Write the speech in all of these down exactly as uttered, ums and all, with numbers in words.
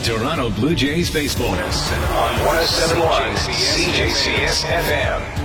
Toronto Blue Jays baseball on one oh seven point one C J C S F M.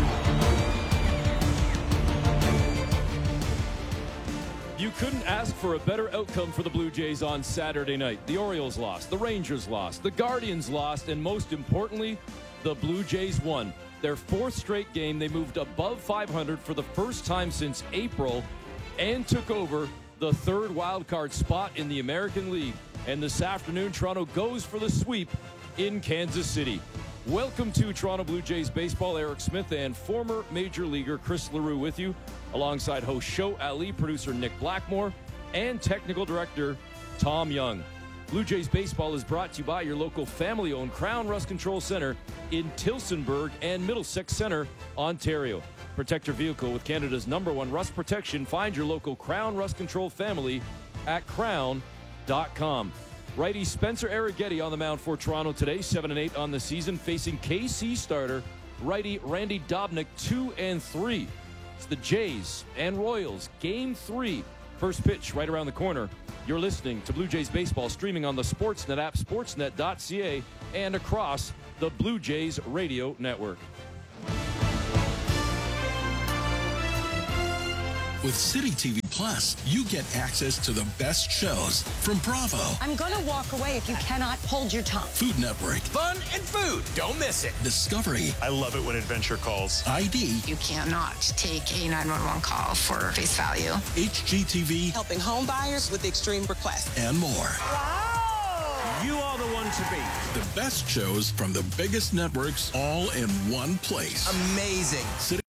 You couldn't ask for a better outcome for the Blue Jays on Saturday night. The Orioles lost, the Rangers lost, the Guardians lost, and most importantly, the Blue Jays won. Their fourth straight game, they moved above five hundred for the first time since April and took over the third wild card spot in the American League. And this afternoon, Toronto goes for the sweep in Kansas City. Welcome to Toronto Blue Jays baseball. Eric Smith and former Major Leaguer Chris Leroux with you, alongside host Show Ali, producer Nick Blackmore, and technical director Tom Young. Blue Jays baseball is brought to you by your local family-owned Crown Rust Control Center in Tillsonburg and Middlesex Center, Ontario. Protect your vehicle with Canada's number one rust protection. Find your local Crown Rust Control family at crown dot com. Righty Spencer Arrighetti on the mound for Toronto today, seven and eight on the season, facing K C starter righty Randy Dobnak, two and three. It's the Jays and Royals, game three. First pitch right around the corner. You're listening to Blue Jays baseball, streaming on the Sportsnet app, sportsnet dot c a, and across the Blue Jays radio network. With City T V Plus, you get access to the best shows from Bravo. I'm going to walk away if you cannot hold your tongue. Food Network. Fun and food. Don't miss it. Discovery. I love it when Adventure calls. I D. You cannot take a nine one one call for face value. H G T V. Helping home buyers with extreme requests. And more. Wow! You are the one to beat. The best shows from the biggest networks all in one place. Amazing. City